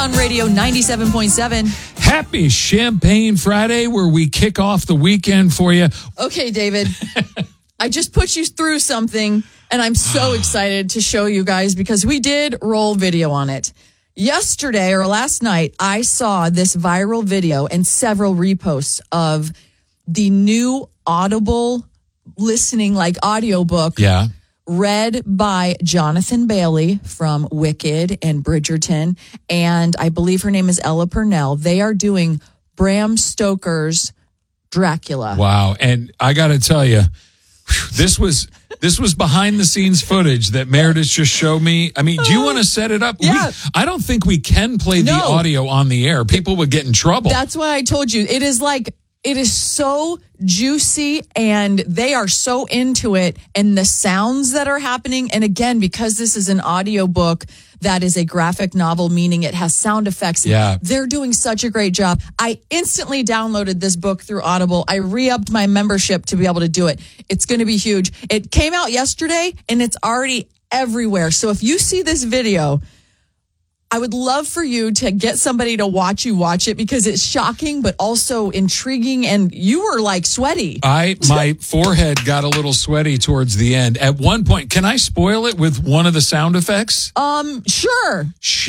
Tucson Radio 97.7. Happy Champagne Friday, where we kick off the weekend for you. Okay, David, I just put you through something, and I'm so excited to show you guys because we did roll video on it. Yesterday or last night, I saw this viral video and several reposts of the new Audible listening, like audiobook. Yeah. Read by Jonathan Bailey from Wicked and Bridgerton. And I believe her name is Ella Purnell. They are doing Bram Stoker's Dracula. Wow. And I got to tell you, this was behind the scenes footage that Meredith just showed me. I mean, do you want to set it up? Yeah. I don't think we can play the audio on the air. People would get in trouble. That's why I told you. It is so juicy and they are so into it, and the sounds that are happening. And again, because this is an audiobook that is a graphic novel, meaning it has sound effects. Yeah. They're doing such a great job. I instantly downloaded this book through Audible. I re-upped my membership to be able to do it. It's going to be huge. It came out yesterday and it's already everywhere. So if you see this video, I would love for you to get somebody to watch it because it's shocking, but also intriguing. And you were like sweaty. My forehead got a little sweaty towards the end. At one point, can I spoil it with one of the sound effects? Sure.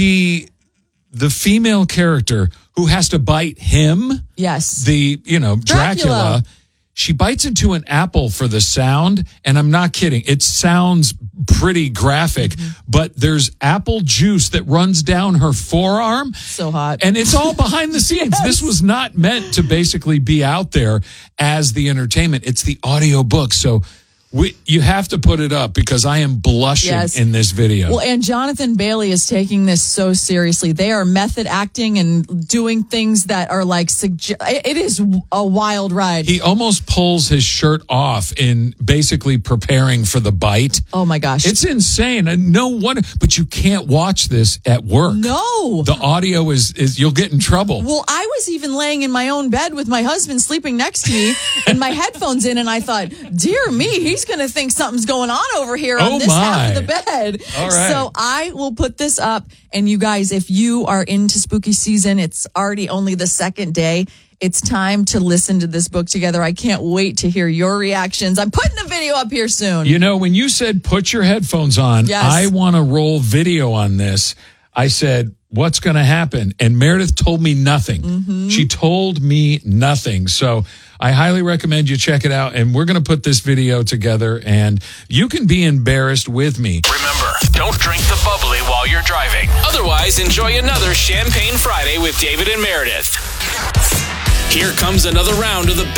The female character who has to bite him. Yes. Dracula. She bites into an apple for the sound, and I'm not kidding. It sounds pretty graphic, but there's apple juice that runs down her forearm. So hot. And it's all behind the scenes. Yes. This was not meant to basically be out there as the entertainment. It's the audio book. So you have to put it up because I am blushing in this video. Well, and Jonathan Bailey is taking this so seriously. They are method acting and doing things that are like, it is a wild ride. He almost pulls his shirt off in basically preparing for the bite. Oh my gosh. It's insane. And no wonder, but you can't watch this at work. No. The audio is you'll get in trouble. Well, I was even laying in my own bed with my husband sleeping next to me and my headphones in, and I thought, dear me, he's going to think something's going on over here on this half of the bed. All right. So I will put this up. And you guys, if you are into spooky season, it's already only the second day. It's time to listen to this book together. I can't wait to hear your reactions. I'm putting the video up here soon. You know, when you said put your headphones on, yes. I want to roll video on this. I said, what's going to happen? And Meredith told me nothing. Mm-hmm. She told me nothing. So I highly recommend you check it out. And we're going to put this video together, and you can be embarrassed with me. Remember, don't drink the bubbly while you're driving. Otherwise, enjoy another Champagne Friday with David and Meredith. Here comes another round of the